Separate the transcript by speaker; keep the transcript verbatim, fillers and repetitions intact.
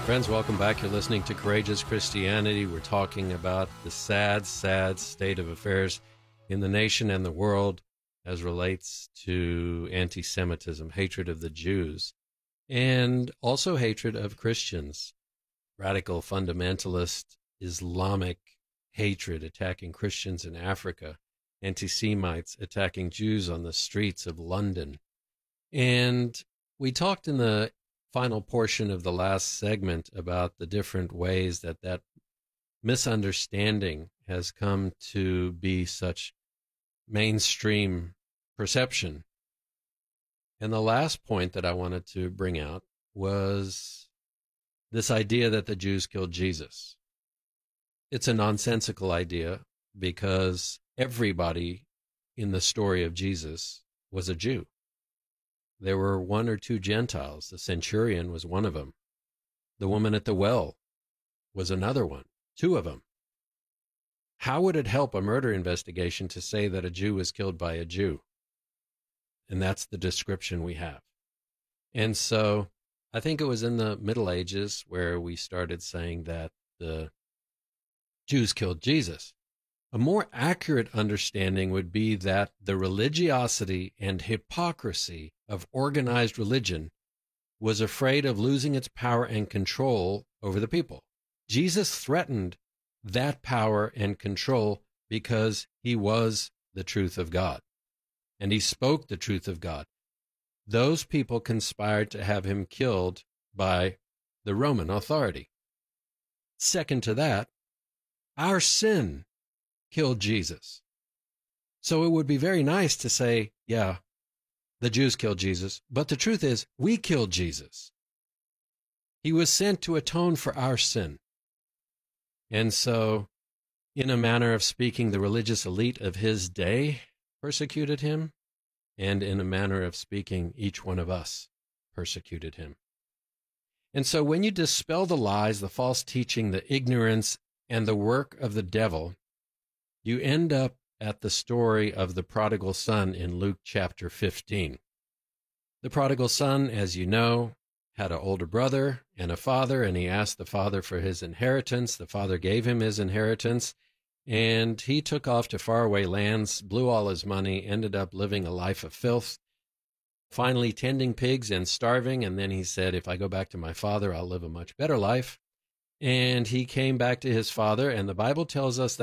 Speaker 1: Friends, welcome back. You're listening to Courageous Christianity. We're talking about the sad, sad state of affairs in the nation and the world as relates to anti-Semitism, hatred of the Jews, and also hatred of Christians, radical fundamentalist Islamic hatred attacking Christians in Africa, anti-Semites attacking Jews on the streets of London. And we talked in the final portion of the last segment about the different ways that that misunderstanding has come to be such mainstream perception. And the last point that I wanted to bring out was this idea that the Jews killed Jesus. It's a nonsensical idea because everybody in the story of Jesus was a Jew. There were one or two Gentiles. The centurion was one of them. The woman at the well was another one, two of them. How would it help a murder investigation to say that a Jew was killed by a Jew? And that's the description we have. And so I think it was in the Middle Ages where we started saying that the Jews killed Jesus. A more accurate understanding would be that the religiosity and hypocrisy of organized religion was afraid of losing its power and control over the people. Jesus threatened that power and control because he was the truth of God, and he spoke the truth of God. Those people conspired to have him killed by the Roman authority. Second to that, our sin killed Jesus. So it would be very nice to say, yeah, the Jews killed Jesus, but the truth is, we killed Jesus. He was sent to atone for our sin. And so, in a manner of speaking, the religious elite of his day persecuted him, and in a manner of speaking, each one of us persecuted him. And so when you dispel the lies, the false teaching, the ignorance, and the work of the devil, you end up at the story of the prodigal son in Luke chapter fifteen. The prodigal son, as you know, had an older brother and a father, and he asked the father for his inheritance. The father gave him his inheritance, and he took off to faraway lands, blew all his money, ended up living a life of filth, finally tending pigs and starving, and then he said, if I go back to my father, I'll live a much better life. And he came back to his father, and the Bible tells us that